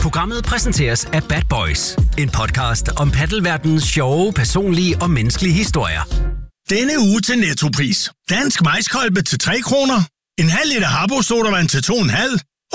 Programmet præsenteres af Bad Boys. En podcast om paddelverdenens sjove, personlige og menneskelige historier. Denne uge til Nettopris. Dansk maiskolbe til 3 kroner. En halv liter Habbo sodavand til 2,5.